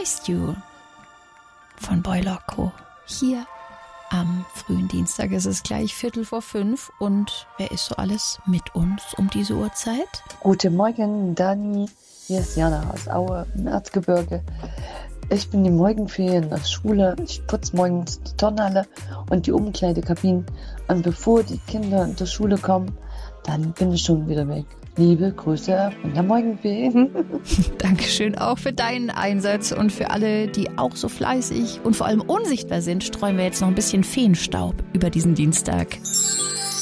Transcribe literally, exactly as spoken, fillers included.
Missed You von Boy Loco. Hier am frühen Dienstag ist es gleich Viertel vor fünf. Und wer ist so alles mit uns um diese Uhrzeit? Guten Morgen, Dani. Hier ist Jana aus Aue im Erzgebirge. Ich bin die Morgenferien aus Schule. Ich putze morgens die Turnhalle und die Umkleidekabinen. Und bevor die Kinder in die Schule kommen, dann bin ich schon wieder weg. Liebe Grüße von der Morgenferien. Dankeschön auch für deinen Einsatz und für alle, die auch so fleißig und vor allem unsichtbar sind, streuen wir jetzt noch ein bisschen Feenstaub über diesen Dienstag.